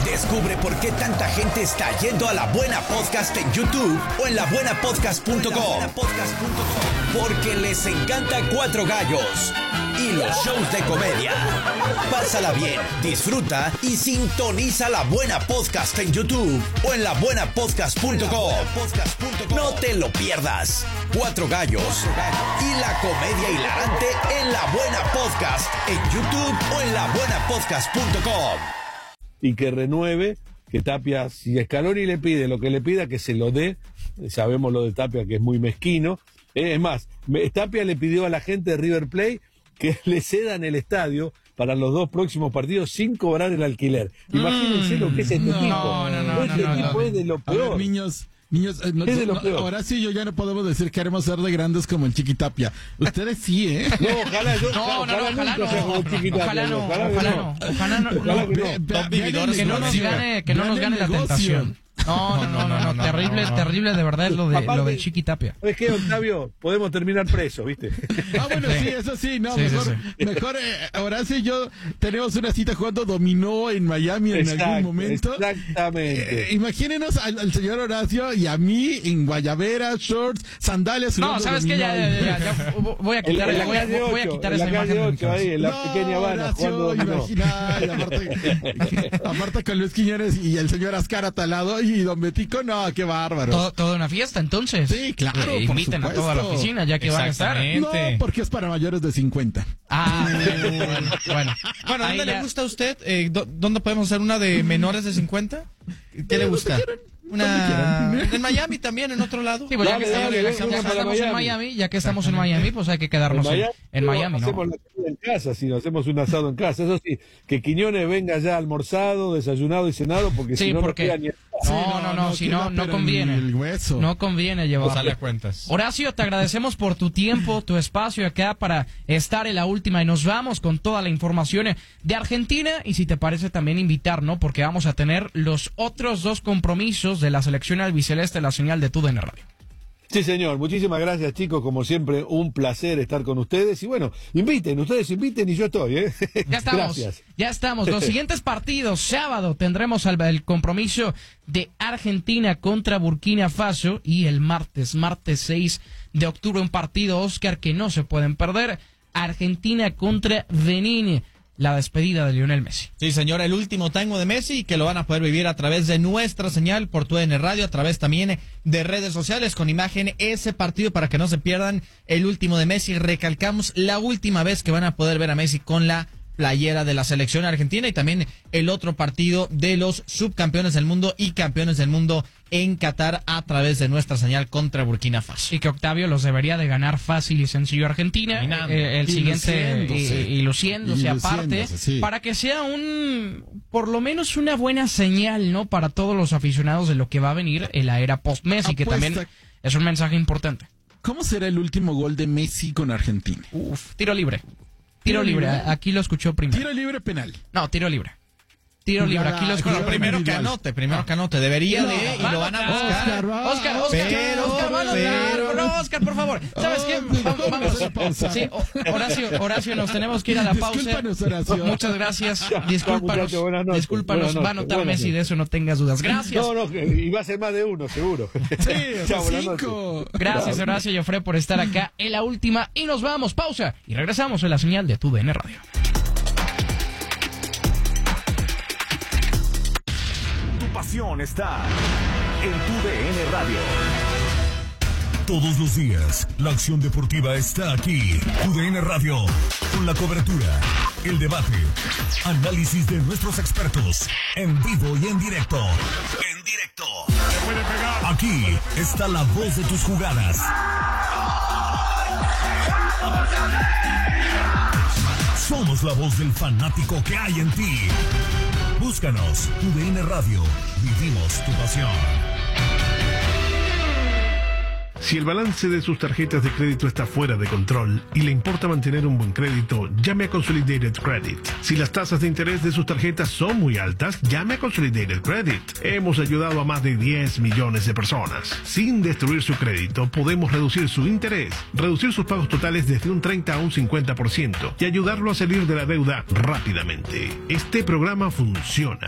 Descubre por qué tanta gente está yendo a La Buena Podcast en YouTube o en labuenapodcast.com. Porque les encanta Cuatro Gallos y los shows de comedia. Pásala bien, disfruta y sintoniza La Buena Podcast en YouTube o en labuenapodcast.com. No te lo pierdas. Cuatro Gallos y la comedia hilarante en La Buena Podcast en YouTube o en labuenapodcast.com. Y que renueve, que Tapia, si Scaloni le pide lo que le pida, que se lo dé. Sabemos lo de Tapia, que es muy mezquino. Es más, Tapia le pidió a la gente de River Plate que le cedan el estadio para los 2 próximos partidos sin cobrar el alquiler. Imagínense lo que es este tipo. Este tipo es de lo peor. A ver, niños, ahora sí yo ya no podemos decir que queremos ser de grandes como el Chiqui Tapia. Ustedes sí, ¿eh? No, ojalá yo. Ojalá no. Que no nos gane la tentación. No, terrible de verdad lo del Chiqui Tapia. Es que, Octavio, podemos terminar presos, ¿viste? Bueno, sí, eso sí, mejor Horacio y yo tenemos una cita jugando dominó en Miami en algún momento. Exactamente. Imagínenos al señor Horacio y a mí en guayaberas, shorts, sandalias. No, ¿sabes qué? Ya voy a quitar esa imagen. Ahí, en la pequeña Habana, jugando dominó. Aparte con Luis Quiñones y el señor Azcárate al lado y Don Betico, no, qué bárbaro. Toda una fiesta, entonces. Sí, claro. Inviten a toda la oficina, ya que van a estar. No, porque es para mayores de 50. Bueno, ¿dónde le gusta a usted? ¿Dónde podemos hacer una de menores de 50? ¿Qué le gusta? En Miami también, en otro lado. Sí, pues ya que estamos en Miami, pues hay que quedarnos en Miami, ¿no? Hacemos la comida en casa, si no hacemos un asado en casa. Eso sí, que Quiñones venga ya almorzado, desayunado y cenado, porque si no queda ni... No conviene. No conviene llevar. Sale a cuentas. Horacio, te agradecemos por tu tiempo, tu espacio acá para estar en la última y nos vamos con toda la información de Argentina y si te parece también invitar, ¿no? Porque vamos a tener los otros 2 compromisos de la selección albiceleste en la señal de TUDN Radio. Sí, señor. Muchísimas gracias, chicos. Como siempre, un placer estar con ustedes. Y bueno, ustedes inviten y yo estoy, ¿eh? Ya estamos. Gracias. Ya estamos. Los siguientes partidos, sábado tendremos el compromiso de Argentina contra Burkina Faso y el martes 6 de octubre, un partido, Oscar, que no se pueden perder. Argentina contra Benín. La despedida de Lionel Messi. Sí, señor, el último tango de Messi, que lo van a poder vivir a través de nuestra señal por TUDN Radio, a través también de redes sociales, con imagen ese partido para que no se pierdan el último de Messi. Recalcamos la última vez que van a poder ver a Messi con la playera de la selección argentina y también el otro partido de los subcampeones del mundo y campeones del mundo en Qatar a través de nuestra señal contra Burkina Faso. Y que Octavio los debería de ganar fácil y sencillo Argentina, el siguiente y luciéndose aparte, sí, para que sea por lo menos una buena señal, ¿no? Para todos los aficionados de lo que va a venir en la era post-Messi, que también es un mensaje importante. ¿Cómo será el último gol de Messi con Argentina? Tiro libre. Tiro libre, aquí lo escuchó primero. Tiro libre penal. No, tiro libre. Tiro libre, aquí lo escuchó primero que anote, debería y lo van a buscar. Oscar, por favor. ¿Sabes qué? Vamos. Sí, Horacio, nos tenemos que ir a la pausa. Discúlpanos, Horacio. Muchas gracias. Discúlpanos, va a notar Messi, de eso no tengas dudas. Gracias. Y va a ser más de uno, seguro. Sí, Chao, 5. Gracias, Horacio y Ofré, por estar acá en la última. Y nos vamos, pausa. Y regresamos en la señal de TUDN Radio. Pasión está en TUDN Radio. Todos los días, la acción deportiva está aquí. TUDN Radio, con la cobertura, el debate, análisis de nuestros expertos, en vivo y en directo. Aquí está la voz de tus jugadas. Somos la voz del fanático que hay en ti. Búscanos, TUDN Radio. Vivimos tu pasión. Si el balance de sus tarjetas de crédito está fuera de control y le importa mantener un buen crédito, llame a Consolidated Credit. Si las tasas de interés de sus tarjetas son muy altas, llame a Consolidated Credit. Hemos ayudado a más de 10 millones de personas. Sin destruir su crédito, podemos reducir su interés, reducir sus pagos totales desde un 30 a un 50% y ayudarlo a salir de la deuda rápidamente. Este programa funciona.